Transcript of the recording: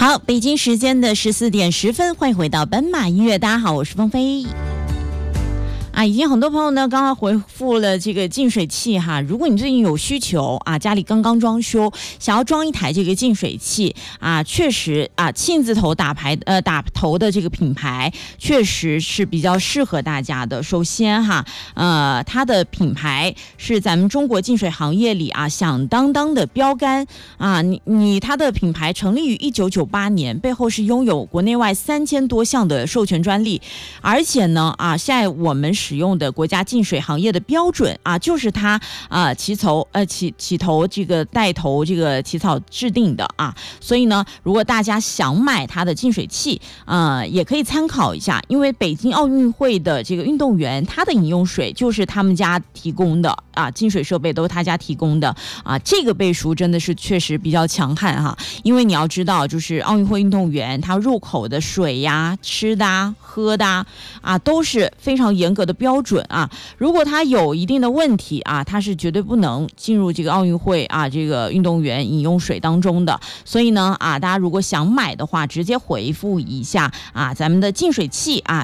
好，北京时间的14:10，欢迎回到奔马音乐。大家好，我是凤飞。已经很多朋友呢刚刚回复了这个净水器哈，如果你最近有需求家里刚刚装修，想要装一台这个净水器确实庆字头打头的这个品牌确实是比较适合大家的。首先它的品牌是咱们中国净水行业里响当当的标杆它的品牌成立于1998年，背后是拥有国内外3000多项的授权专利，而且呢现在我们使用的国家净水行业的标准就是它起头这个带头这个起草制定的所以呢，如果大家想买它的净水器也可以参考一下，因为北京奥运会的这个运动员他的饮用水就是他们家提供的净水设备都是他家提供的这个背书真的是确实比较强悍因为你要知道，就是奥运会运动员他入口的水呀、吃的喝的都是非常严格的标准如果他有一定的问题他是绝对不能进入这个奥运会这个运动员饮用水当中的。所以呢大家如果想买的话，直接回复一下咱们的净水器